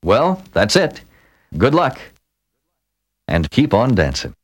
Well, that's it. Good luck. And keep on dancing.